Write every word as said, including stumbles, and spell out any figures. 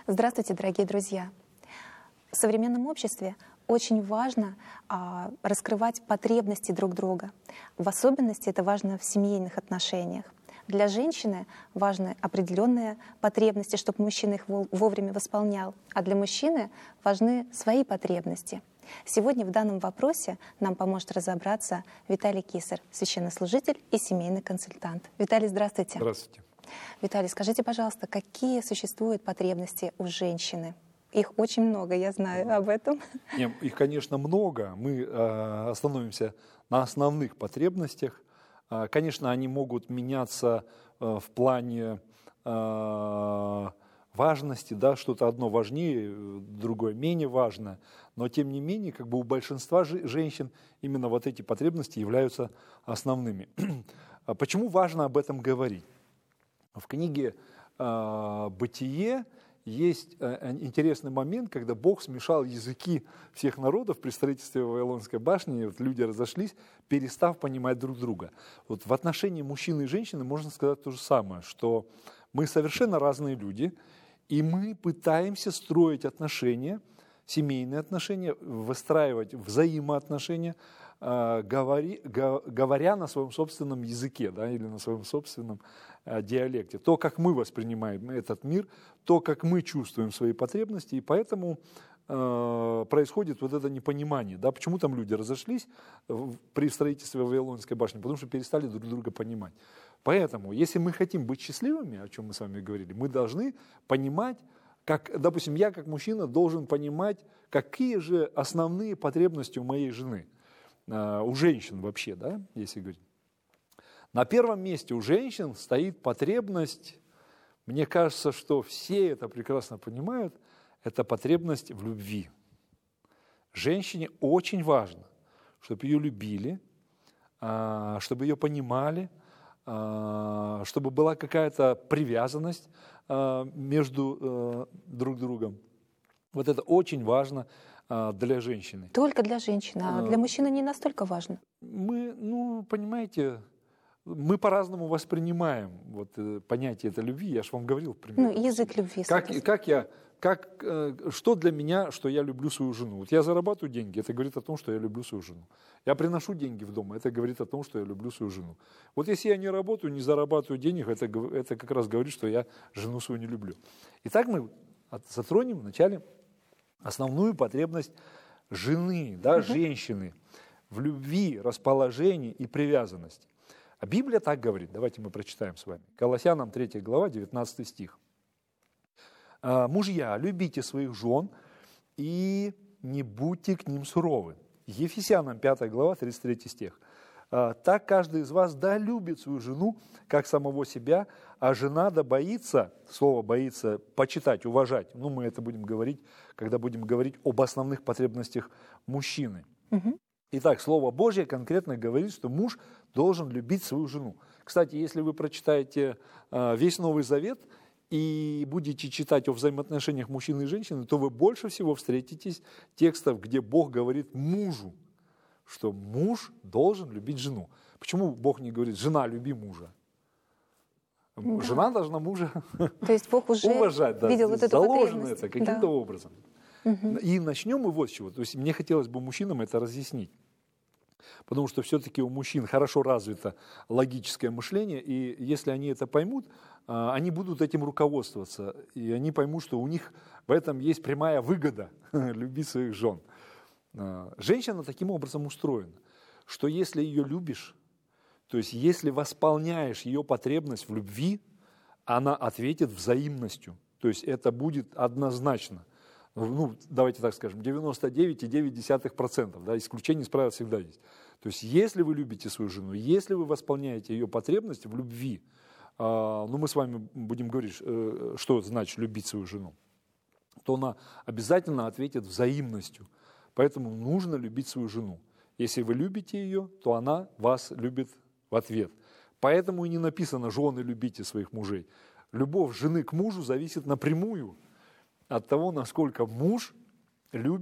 Здравствуйте, дорогие друзья! В современном обществе очень важно а, раскрывать потребности друг друга. В особенности это важно в семейных отношениях. Для женщины важны определенные потребности, чтобы мужчина их вовремя восполнял, а для мужчины важны свои потребности. Сегодня в данном вопросе нам поможет разобраться Виталий Кисар, священнослужитель и семейный консультант. Виталий, здравствуйте. Здравствуйте. Виталий, скажите, пожалуйста, какие существуют потребности у женщины? Их очень много, я знаю об этом. Нет, их, конечно, много. Мы э, остановимся на основных потребностях. Э, конечно, они могут меняться э, в плане э, важности, да, что-то одно важнее, другое менее важно. Но, тем не менее, как бы у большинства женщин именно вот эти потребности являются основными. Почему важно об этом говорить? В книге э, «Бытие» есть э, интересный момент, когда Бог смешал языки всех народов при строительстве Вавилонской башни, вот люди разошлись, перестав понимать друг друга. Вот в отношении мужчины и женщины можно сказать то же самое, что мы совершенно разные люди, и мы пытаемся строить отношения, семейные отношения, выстраивать взаимоотношения, э, говори, го, говоря на своем собственном языке, да, или на своем собственном э, диалекте. То, как мы воспринимаем этот мир, то, как мы чувствуем свои потребности, и поэтому э, происходит вот это непонимание. Да, почему там люди разошлись при строительстве Вавилонской башни? Потому что перестали друг друга понимать. Поэтому, если мы хотим быть счастливыми, о чем мы с вами говорили, мы должны понимать, как, допустим, я как мужчина должен понимать, какие же основные потребности у моей жены, э, у женщин вообще, да, если говорить. На первом месте у женщин стоит потребность, мне кажется, что все это прекрасно понимают, это потребность в любви. Женщине очень важно, чтобы ее любили, э, чтобы ее понимали, э, чтобы была какая-то привязанность между э, друг другом. Вот это очень важно э, для женщины. Только для женщины, а для мужчины не настолько важно. Мы, ну, понимаете, мы по-разному воспринимаем вот, э, понятие этой любви. Я же вам говорил, примерно. Ну, язык любви. Как, как я, как, э, что для меня, что я люблю свою жену? Вот я зарабатываю деньги, это говорит о том, что я люблю свою жену. Я приношу деньги в дом, это говорит о том, что я люблю свою жену. Вот если я не работаю, не зарабатываю денег, это, это как раз говорит, что я жену свою не люблю. Итак, мы затронем вначале основную потребность жены, да, угу. женщины в любви, расположении и привязанности. А Библия так говорит, давайте мы прочитаем с вами. Колоссянам третья глава, девятнадцатый стих. «Мужья, любите своих жен и не будьте к ним суровы». Ефесянам пятая глава, тридцать третий стих. «Так каждый из вас да любит свою жену, как самого себя, а жена да боится», слово «боится» почитать, уважать. Ну, мы это будем говорить, когда будем говорить об основных потребностях мужчины. Угу. Итак, Слово Божье конкретно говорит, что муж должен любить свою жену. Кстати, если вы прочитаете весь Новый Завет и будете читать о взаимоотношениях мужчины и женщины, то вы больше всего встретитесь текстов, где Бог говорит мужу, что муж должен любить жену. Почему Бог не говорит «жена, люби мужа»? Да. Жена должна мужа То есть Бог уже уважать, да, видел вот эту заложено это каким-то да. образом. Угу. И начнем мы вот с чего. То есть мне хотелось бы мужчинам это разъяснить. Потому что все-таки у мужчин хорошо развито логическое мышление, и если они это поймут, они будут этим руководствоваться, и они поймут, что у них в этом есть прямая выгода любить своих жен. Женщина таким образом устроена, что если ее любишь, то есть если восполняешь ее потребность в любви, она ответит взаимностью, то есть это будет однозначно. Ну, давайте так скажем, девяносто девять целых девять десятых процента, да, исключение из правил всегда есть. То есть, если вы любите свою жену, если вы восполняете ее потребности в любви, э, ну, мы с вами будем говорить, э, что значит любить свою жену, то она обязательно ответит взаимностью. Поэтому нужно любить свою жену. Если вы любите ее, то она вас любит в ответ. Поэтому и не написано «жены, любите своих мужей». Любовь жены к мужу зависит напрямую от того, насколько муж любит